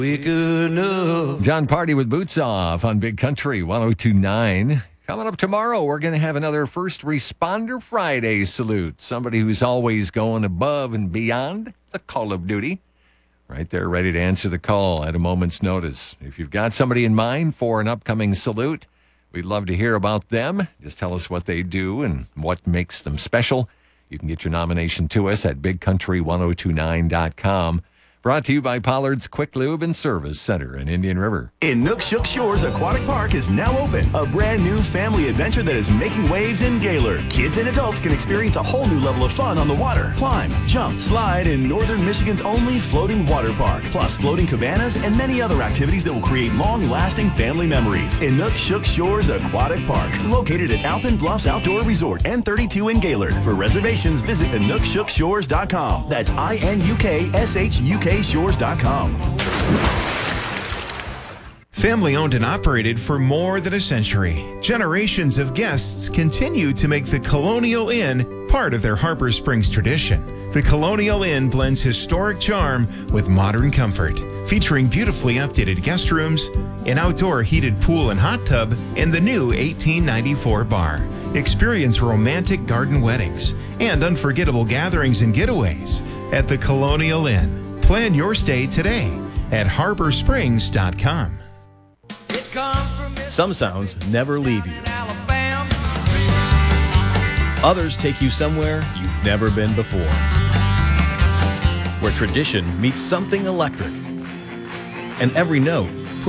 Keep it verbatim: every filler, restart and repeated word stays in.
Quick enough. John Party with Boots Off on Big Country one oh two point nine. Coming up tomorrow, we're going to have another First Responder Friday salute. Somebody who's always going above and beyond the call of duty. Right there, ready to answer the call at a moment's notice. If you've got somebody in mind for an upcoming salute, we'd love to hear about them. Just tell us what they do and what makes them special. You can get your nomination to us at big country ten twenty-nine dot com. Brought to you by Pollard's Quick Lube and Service Center in Indian River. In Nookshook Shores Aquatic Park is now open. A brand new family adventure that is making waves in Gaylord. Kids and adults can experience a whole new level of fun on the water. Climb, jump, slide in northern Michigan's only floating water park. Plus floating cabanas and many other activities that will create long-lasting family memories. In Nookshook Shores Aquatic Park, located at Alpine Bluffs Outdoor Resort, N thirty-two in Gaylord. For reservations, visit nookshook shores dot com. That's I N U K S H U K shores dot com. Family owned and operated for more than a century, generations of guests continue to make the Colonial Inn part of their Harbor Springs tradition. The Colonial Inn blends historic charm with modern comfort, featuring beautifully updated guest rooms, an outdoor heated pool and hot tub, and the new eighteen ninety-four bar. Experience romantic garden weddings and unforgettable gatherings and getaways at the Colonial Inn. Plan your stay today at harbor springs dot com. Some sounds never leave you. Others take you somewhere you've never been before. Where tradition meets something electric. And every note